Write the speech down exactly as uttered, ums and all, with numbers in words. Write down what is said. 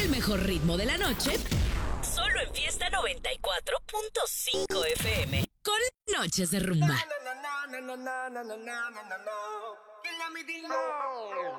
El mejor ritmo de la noche. Solo en Fiesta noventa y cuatro punto cinco F M. Con Noches de Rumba.